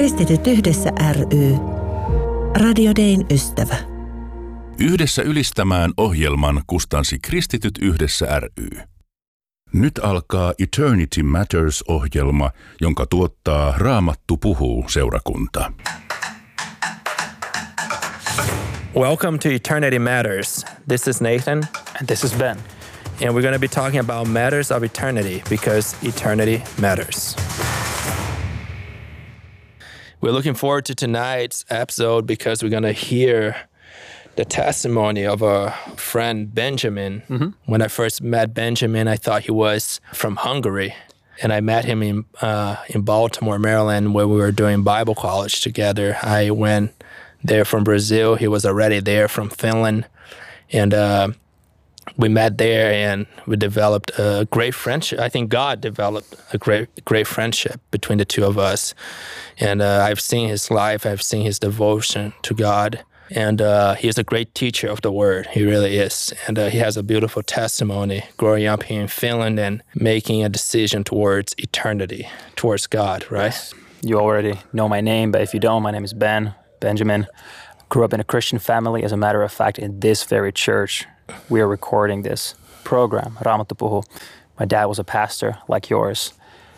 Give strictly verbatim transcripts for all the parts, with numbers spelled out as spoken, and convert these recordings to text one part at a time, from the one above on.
Kristityt yhdessä ry. Radio Dayn ystävä. Yhdessä ylistämään ohjelman kustansi Kristityt yhdessä ry. Nyt alkaa Eternity Matters-ohjelma, jonka tuottaa Raamattu puhuu -seurakunta. Welcome to Eternity Matters. This is Nathan. And this is Ben. And we're going to be talking about matters of eternity because eternity matters. We're looking forward to tonight's episode because we're going to hear the testimony of a friend, Benjamin. Mm-hmm. When I first met Benjamin, I thought he was from Hungary. And I met him in uh, in Baltimore, Maryland, where we were doing Bible college together. I went there from Brazil. He was already there from Finland. And uh, we met there and we developed a great friendship. I think God developed a great great friendship between the two of us. And uh, I've seen his life. I've seen his devotion to God. And uh, he is a great teacher of the word. He really is. And uh, he has a beautiful testimony growing up here in Finland and making a decision towards eternity, towards God, right? Yes. You already know my name, but if you don't, my name is Ben, Benjamin. Grew up in a Christian family. As a matter of fact, in this very church, we are recording this program, Raamattu puhuu. My dad was a pastor like yours.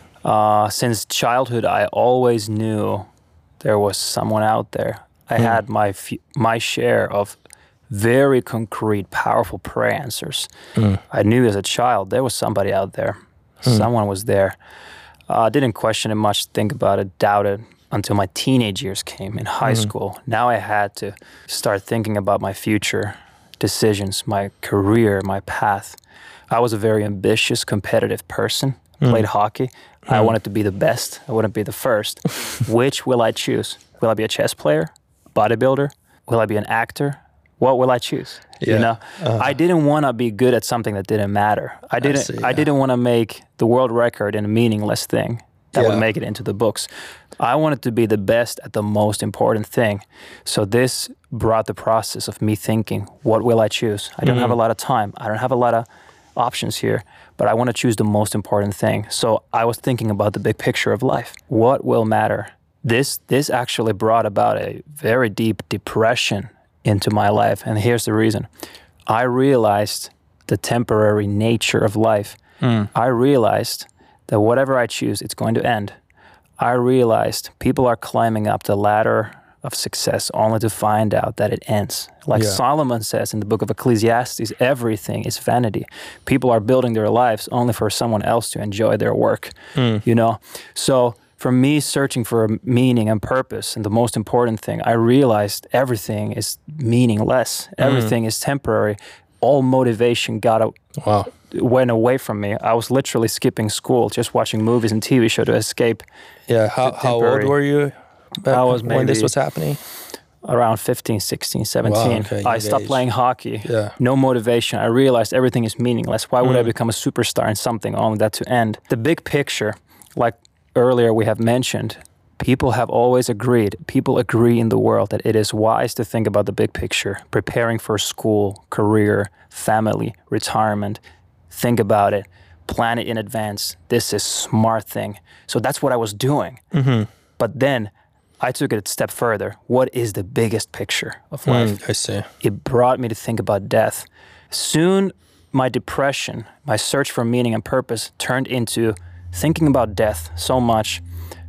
Uh, since childhood, I always knew there was someone out there. I mm. had my f- my share of very concrete, powerful prayer answers. Mm. I knew as a child there was somebody out there. Mm. Someone was there. I uh, didn't question it much, think about it, doubt it until my teenage years came in high mm. school. Now I had to start thinking about my future decisions, my career, my path. I was a very ambitious, competitive person, mm. played hockey. Mm. I wanted to be the best. I wouldn't be the first. Which will I choose? Will I be a chess player? Bodybuilder? Will I be an actor? What will I choose? Yeah. You know, uh-huh. I didn't want to be good at something that didn't matter. I didn't. I, see, yeah. I didn't want to make the world record in a meaningless thing that yeah. would make it into the books. I wanted to be the best at the most important thing. So this brought the process of me thinking, what will I choose? I don't mm-hmm. have a lot of time. I don't have a lot of options here, but I want to choose the most important thing. So I was thinking about the big picture of life. What will matter? This this actually brought about a very deep depression into my life, and here's the reason. I realized the temporary nature of life. Mm. I realized that whatever I choose, it's going to end. I realized people are climbing up the ladder of success only to find out that it ends. Like yeah. Solomon says in the book of Ecclesiastes, everything is vanity. People are building their lives only for someone else to enjoy their work, mm. you know? So for me, searching for meaning and purpose and the most important thing, I realized everything is meaningless. Mm. Everything is temporary. All motivation got a, wow. went away from me. I was literally skipping school, just watching movies and T V shows to escape. Yeah, how, how old were you I was when this was happening? Around fifteen, sixteen, seventeen. Wow, okay, I stopped age. playing hockey. Yeah. No motivation. I realized everything is meaningless. Why would mm. I become a superstar in something only that to end? The big picture, like earlier we have mentioned, people have always agreed, people agree in the world that it is wise to think about the big picture, preparing for school, career, family, retirement. Think about it, plan it in advance. This is smart thing. So that's what I was doing. Mm-hmm. But then I took it a step further. What is the biggest picture of life? Mm, I see. It brought me to think about death. Soon my depression, my search for meaning and purpose turned into thinking about death so much,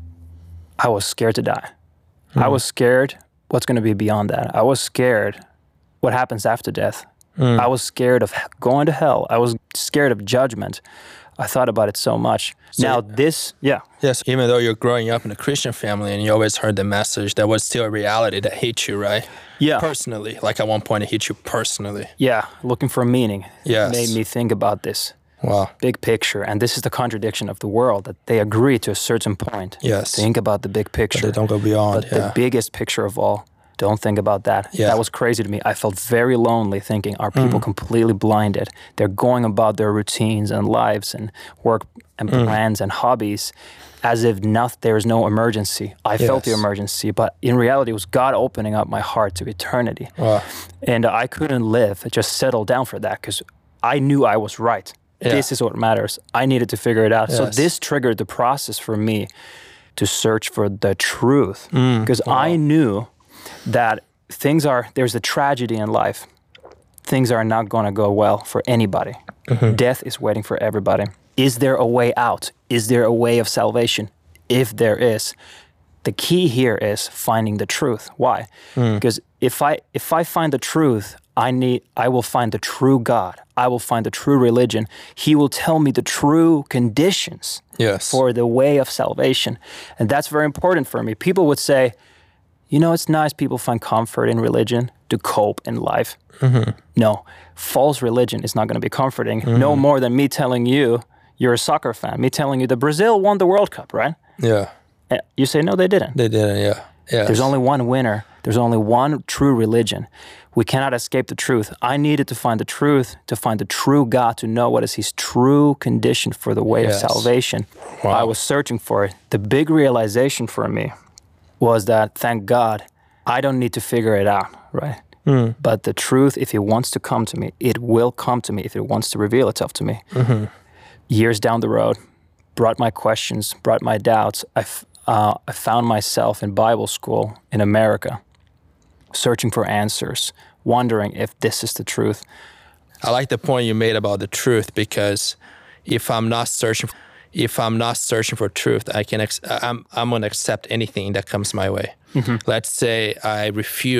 I was scared to die. Mm. I was scared what's going to be beyond that. I was scared what happens after death. Mm. I was scared of going to hell. I was scared of judgment. I thought about it so much. So now this, yeah. Yes, even though you're growing up in a Christian family and you always heard the message, there was still a reality that hit you, right? Yeah. Personally, like at one point it hit you personally. Yeah, looking for meaning. Yes. Made me think about this. Wow. Big picture. And this is the contradiction of the world, that they agree to a certain point. Yes. Think about the big picture. But they don't go beyond. But yeah. the biggest picture of all, don't think about that. Yeah. That was crazy to me. I felt very lonely thinking, are people mm. completely blinded? They're going about their routines and lives and work and mm. plans and hobbies as if not, there is no emergency. I yes. felt the emergency, but in reality, it was God opening up my heart to eternity. Wow. And I couldn't live, just settle down for that, because I knew I was right. Yeah. This is what matters. I needed to figure it out. Yes. So this triggered the process for me to search for the truth. Because Mm, wow. I knew that things are, there's a tragedy in life. Things are not going to go well for anybody. Mm-hmm. Death is waiting for everybody. Is there a way out? Is there a way of salvation? If there is, the key here is finding the truth. Why? Mm. Because if I if I find the truth, I need I will find the true God. I will find the true religion. He will tell me the true conditions yes. for the way of salvation. And that's very important for me. People would say, you know, it's nice people find comfort in religion to cope in life. Mm-hmm. No, false religion is not going to be comforting. Mm-hmm. No more than me telling you you're a soccer fan, me telling you that Brazil won the World Cup, right? Yeah. You say, no, they didn't. They didn't, yeah. Yes. There's only one winner. There's only one true religion. We cannot escape the truth. I needed to find the truth, to find the true God, to know what is his true condition for the way yes. of salvation. Wow. I was searching for it. The big realization for me was that, thank God, I don't need to figure it out, right? Mm. But the truth, if it wants to come to me, it will come to me if it wants to reveal itself to me. Mm-hmm. Years down the road, brought my questions, brought my doubts. I, f- uh, I found myself in Bible school in America, searching for answers, wondering if this is the truth. I like the point you made about the truth, because if I'm not searching, if I'm not searching for truth, I can. Ex- I'm I'm gonna accept anything that comes my way. Mm-hmm. Let's say I refuse